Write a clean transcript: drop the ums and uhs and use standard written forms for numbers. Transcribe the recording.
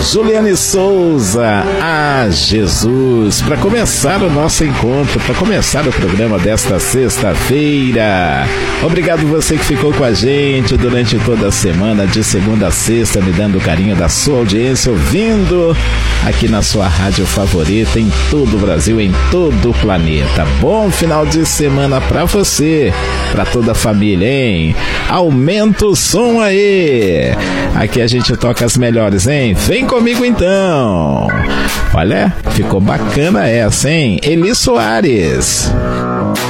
Juliane Souza, a Jesus, para começar o nosso encontro, para começar o programa desta sexta-feira. Obrigado você que ficou com a gente durante toda a semana, de segunda a sexta, me dando o carinho da sua audiência, ouvindo aqui na sua rádio favorita, em todo o Brasil, em todo o planeta. Bom final de semana para você, para toda a família, hein? Aumenta o som aí! Aqui a gente toca as melhores, hein? Vem comigo então! Olha, ficou bacana essa, hein? Eli Soares.